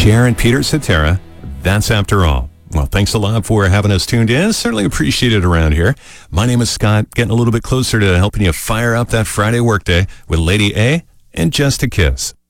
Cher and Peter Cetera, That's After All. Well, thanks a lot for having us tuned in. Certainly appreciate it around here. My name is Scott, getting a little bit closer to helping you fire up that Friday workday with Lady A and Just a Kiss.